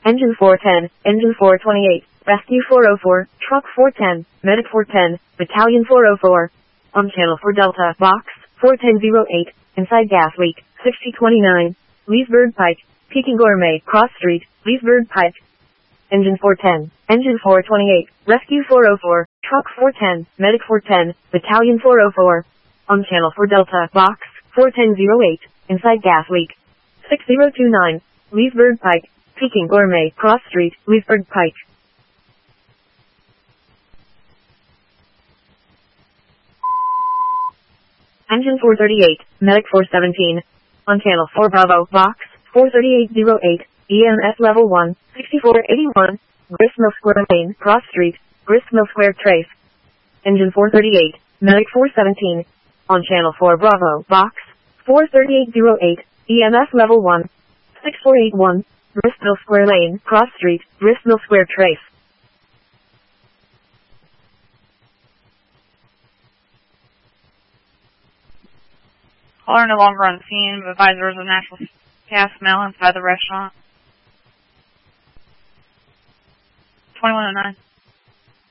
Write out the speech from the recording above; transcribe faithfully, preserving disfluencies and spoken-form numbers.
Engine four ten, Engine four twenty-eight, Rescue four oh four, Truck four ten, Medic four ten, Battalion four oh four. On channel four Delta, Box four ten oh eight, inside gas leak, sixty twenty-nine, Leesburg Pike, Peking Gourmet, Cross Street, Leesburg Pike. Engine four ten, Engine four twenty-eight, Rescue four oh four, Truck four ten, Medic four ten, Battalion four oh four. On channel four Delta, Box four ten oh eight, inside gas leak, sixty twenty-nine, Leesburg Pike, Peking Gourmet, Cross Street, Leesburg Pike. Engine four thirty-eight, Medic four seventeen. On channel four Bravo, Box four thirty-eight oh eight, E M S Level one, sixty-four eighty-one, Gristmill Square Lane, Cross Street, Gristmill Square Trace. Engine four thirty-eight, Medic four seventeen. On channel four Bravo, Box four thirty-eight oh eight, E M S Level one, sixty-four eighty-one, Gristmill Square Lane, Cross Street, Gristmill Square Trace. Caller no longer on scene, but advisors of natural gas smell inside the restaurant. twenty-one oh nine.